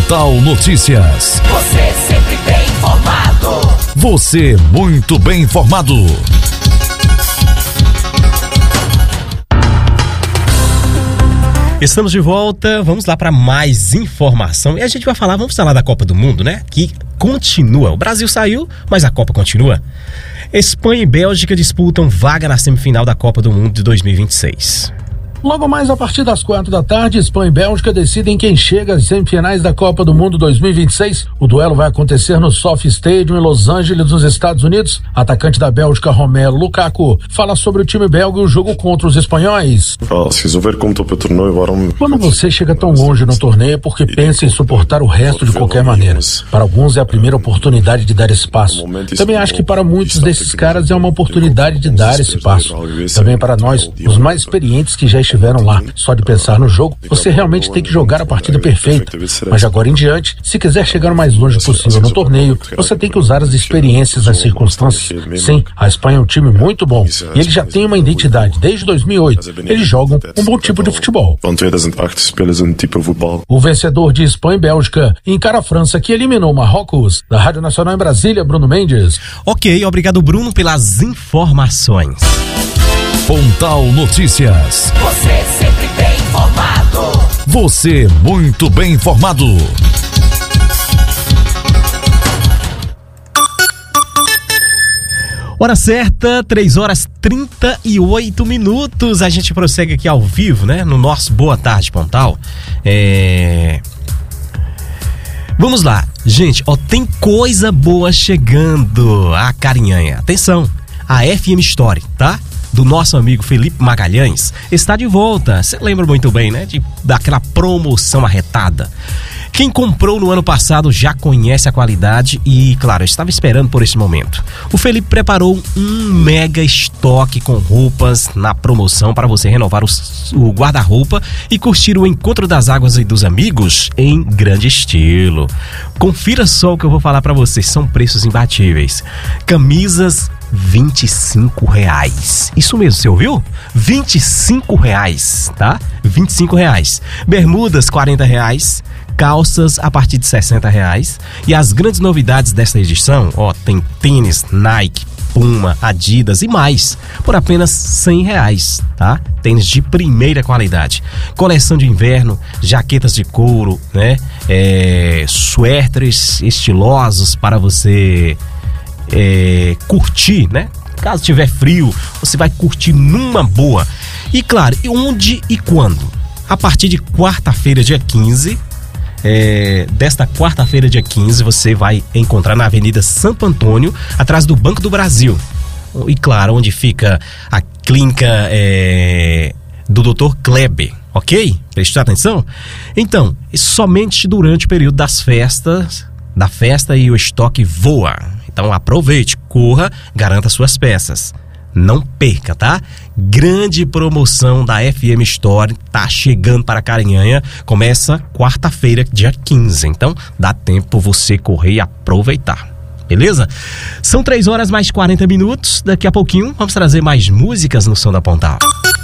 Pontal Notícias. Você sempre bem informado. Você muito bem informado. Estamos de volta, vamos lá para mais informação. E a gente vai vamos falar da Copa do Mundo, né? Que continua. O Brasil saiu, mas a Copa continua. Espanha e Bélgica disputam vaga na semifinal da Copa do Mundo de 2026. Logo mais a partir das 4h, Espanha e Bélgica decidem quem chega às semifinais da Copa do Mundo 2026. O duelo vai acontecer no SoFi Stadium em Los Angeles, nos Estados Unidos. Atacante da Bélgica, Romelu Lukaku, fala sobre o time belga e o jogo contra os espanhóis. Quando você chega tão longe no torneio é porque pensa em suportar o resto de qualquer maneira. Para alguns é a primeira oportunidade de dar esse passo. Também acho que para muitos desses caras é uma oportunidade de dar esse passo. Também para nós, os mais experientes que já estiveram lá. Só de pensar no jogo, você realmente tem que jogar a partida perfeita. Mas de agora em diante, se quiser chegar o mais longe possível no torneio, você tem que usar as experiências, as circunstâncias. Sim, a Espanha é um time muito bom. E eles já têm uma identidade desde 2008. Eles jogam um bom tipo de futebol. O vencedor de Espanha e Bélgica encara a França, que eliminou o Marrocos. Da Rádio Nacional em Brasília, Bruno Mendes. Ok, obrigado, Bruno, pelas informações. Pontal Notícias. Você sempre bem informado. Você muito bem informado. Hora certa, 3h38. A gente prossegue aqui ao vivo, né? No nosso Boa Tarde Pontal. Vamos lá, gente, tem coisa boa chegando a Carinhanha. Atenção, a FM Story, tá? Do nosso amigo Felipe Magalhães está de volta. Você lembra muito bem, né? Daquela promoção arretada. Quem comprou no ano passado já conhece a qualidade e, claro, estava esperando por esse momento. O Felipe preparou um mega estoque com roupas na promoção para você renovar o guarda-roupa e curtir o encontro das águas e dos amigos em grande estilo. Confira só o que eu vou falar para vocês, são preços imbatíveis. Camisas R$25. Isso mesmo, você ouviu? R$25, tá? R$25. Bermudas, R$40. Calças a partir de R$60. E as grandes novidades desta edição, tem tênis Nike, Puma, Adidas e mais, por apenas R$100, tá? Tênis de primeira qualidade. Coleção de inverno, jaquetas de couro, né? Suéteres estilosos para você curtir, né? Caso tiver frio, você vai curtir numa boa. E claro, onde e quando? A partir de quarta-feira, dia 15, desta quarta-feira, dia 15, você vai encontrar na Avenida Santo Antônio, atrás do Banco do Brasil. E claro, onde fica a clínica do Dr. Kleber, ok? Prestou atenção? Então, somente durante o período da festa e o estoque voa. Então aproveite, corra, garanta suas peças. Não perca, tá? Grande promoção da FM Store tá chegando para Carinhanha. Começa quarta-feira, dia 15. Então dá tempo você correr e aproveitar. Beleza? São 3h mais 40. Daqui a pouquinho vamos trazer mais músicas no Som da Pontal.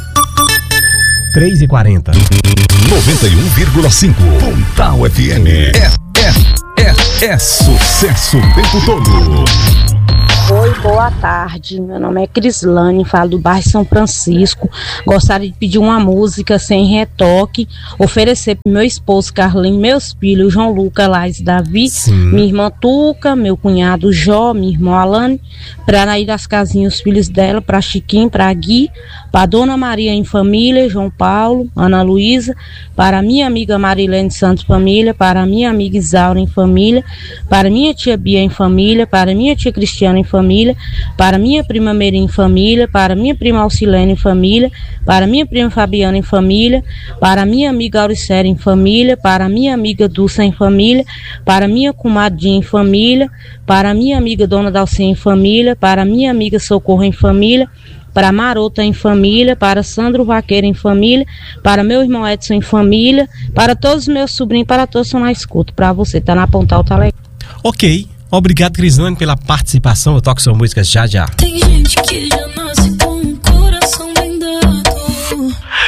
3h40. 91,5 Pontal FM. É sucesso o tempo todo. Oi, boa tarde. Meu nome é Crislane, falo do bairro São Francisco. Gostaria de pedir uma música sem retoque, oferecer pro meu esposo Carlinhos, meus filhos João Lucas, Laís, Davi, minha irmã Tuca, meu cunhado Jó, minha irmã Alane, pra Anaí das Casinhas, os filhos dela, pra Chiquinho, pra Gui, pra Dona Maria em família, João Paulo, Ana Luísa, para minha amiga Marilene Santos família, para minha amiga Isaura em família, para minha tia Bia em família, para minha tia Cristiana em família, para minha prima Meira em família, para minha prima Alcilene em família, para minha prima Fabiana em família, para minha amiga Auricélia em família, para minha amiga Dulce em família, para minha comadinha em família, para minha amiga Dona Dalcinha em família, para minha amiga Socorro em família, para Marota em família, para Sandro Vaqueiro em família, para meu irmão Edson em família, para todos os meus sobrinhos, para todos que estão na escuta. Para você, tá na Pontal, tá legal. Ok, obrigado, Crislane, pela participação. Eu toco sua música já. Tem gente que já